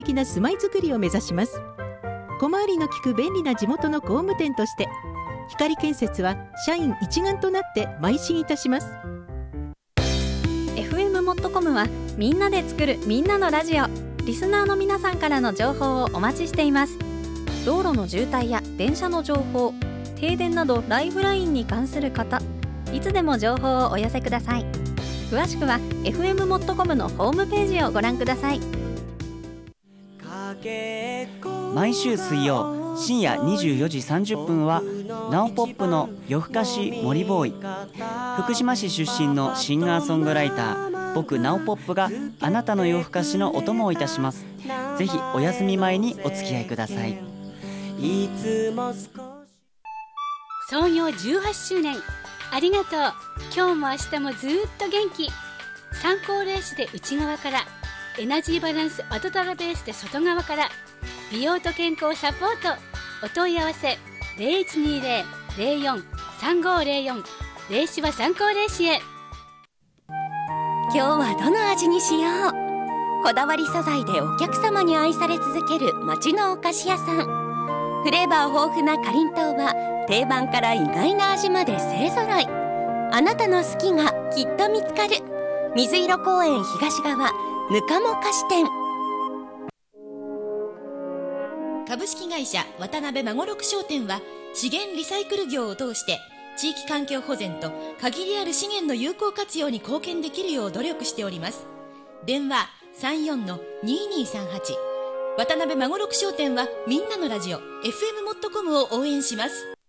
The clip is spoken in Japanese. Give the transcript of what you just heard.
的な住まいづくりを目指します。小回りの利く便利な地元の工務店として、光建設は社員一丸となって邁進いたします。 FM もっとコムはみんなで作るみんなのラジオ。リスナーの皆さんからの情報をお待ちしています。道路の渋滞や電車の情報、停電などライフラインに関する方、いつでも情報をお寄せください。詳しくは FM もっとコムのホームページをご覧ください。 毎週水曜深夜24時30分はナオポップの夜更かし森ボーイ。福島市出身のシンガーソングライター僕ナオポップがあなたの夜更かしのお供をいたします。ぜひお休み前にお付き合いください。 創業18周年ありがとう。今日も明日もずっと元気。参考レースで内側から、エナジーバランスアドタラベースで外側から、美容と健康サポート。お問い合わせ 0120-04-3504 レーシは参考レースへ。 今日はどの味にしよう。こだわり素材でお客様に愛され続ける町のお菓子屋さん。フレーバー豊富なかりんとうは定番から意外な味まで勢ぞろい。あなたの好きがきっと見つかる。水色公園東側ぬかも菓子店。 株式会社渡辺孫六商店は資源リサイクル業を通して地域環境保全と限りある資源の有効活用に貢献できるよう努力しております。電話 34-2238。渡辺孫六商店はみんなのラジオ FM もっとコムを応援します。